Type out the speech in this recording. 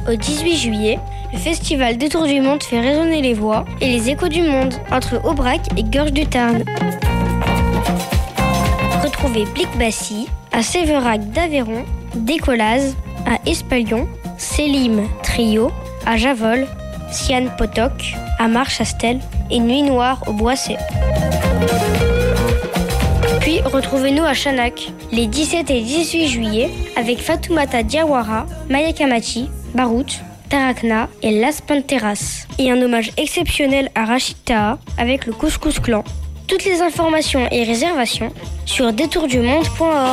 au 18 juillet, le festival Détour du Monde fait résonner les voix et les échos du monde entre Aubrac et Gorges du Tarn. Retrouvez Plic-Bassy à Séverac d'Aveyron, Décollaz à Espalion, Selim Trio à Javol, Sian Potok à Marchastel et Nuit Noire au Boissé. Puis retrouvez-nous à Chanak les 17 et 18 juillet avec Fatoumata Diawara, Maya Kamachi, Barout, Tarakna et Las Panteras. Et un hommage exceptionnel à Rachid Taha avec le Couscous Clan. Toutes les informations et réservations sur détourdumonde.org.